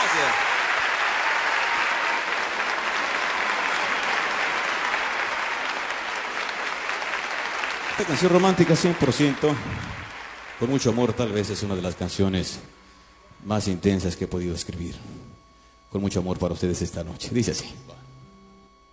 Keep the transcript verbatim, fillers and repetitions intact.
Gracias. Esta canción romántica cien por ciento, con mucho amor, tal vez es una de las canciones más intensas que he podido escribir. Con mucho amor para ustedes esta noche. Dice así.